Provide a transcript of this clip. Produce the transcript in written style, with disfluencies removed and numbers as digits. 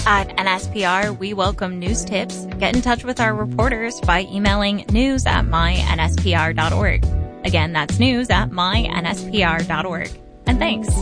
At NSPR, we welcome news tips. Get in touch with our reporters by emailing news@mynspr.org. Again, that's news@mynspr.org. And thanks.